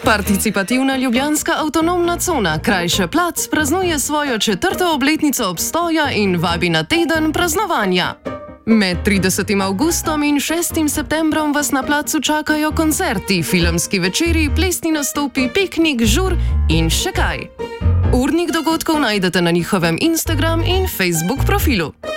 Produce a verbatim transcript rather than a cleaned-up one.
Participativna ljubljanska avtonomna cona Krajše plac praznuje svojo četrto obletnico obstoja in vabi na teden praznovanja. Med tridesetim avgustom in šestim septembrom vas na placu čakajo koncerti, filmski večeri, plesni nastopi, piknik, žur in še kaj. Urnik dogodkov najdete na njihovem Instagram in Facebook profilu.